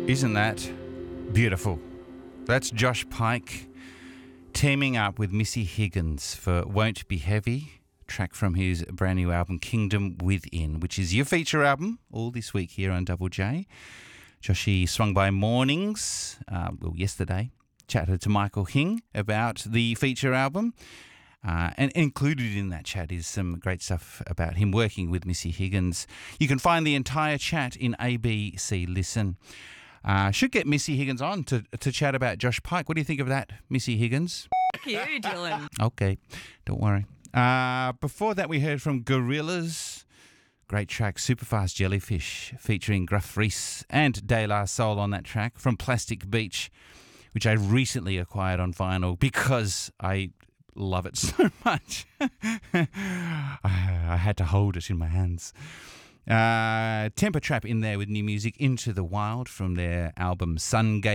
Isn't that beautiful? That's Josh Pike teaming up with Missy Higgins for Won't Be Heavy, track from his brand new album Kingdom Within, which is your feature album all this week here on Double J. Joshy swung by Mornings, yesterday, chatted to Michael Hing about the feature album. And included in that chat is some great stuff about him working with Missy Higgins. You can find the entire chat in ABC Listen. Should get Missy Higgins on to chat about Josh Pike. What do you think of that, Missy Higgins? Fuck you, Dylan. Okay, don't worry. Before that, we heard from Gorillaz. Great track, Superfast Jellyfish, featuring Gruff Rhys and De La Soul on that track from Plastic Beach, which I recently acquired on vinyl because I love it so much. I had to hold it in my hands. Temper Trap in there with new music, Into the Wild, from their album Sun Gate.